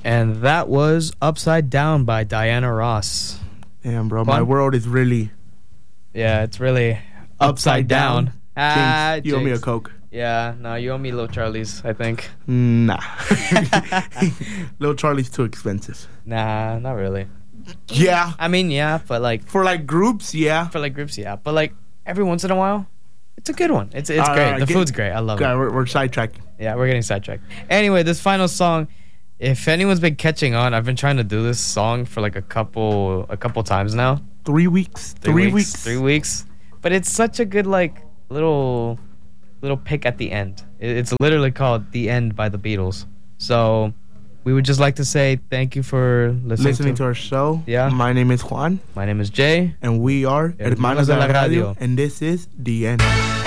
And that was Upside Down by Diana Ross. Damn, bro, Fun? my world is really Yeah, it's really upside down. Jinx, you owe me a Jinx. Coke. Yeah, no, you owe me Little Charlie's, I think. Nah. Little Charlie's too expensive. Nah, not really. Yeah. I mean, yeah, but like For like groups, yeah. for like groups, yeah. But like every once in a while, it's a good one. It's All great. right, The food's great. I love Okay, it. we're sidetracking. Yeah, we're getting sidetracked. Anyway, this final song, if anyone's been catching on, I've been trying to do this song for like a couple times now. 3 weeks. 3 weeks. 3 weeks. But it's such a good like little pick at the end. It's literally called "The End" by the Beatles. So we would just like to say thank you for listening to our show. Yeah. My name is Juan. My name is Jay. And we are Hermanos de la Radio. And this is The End.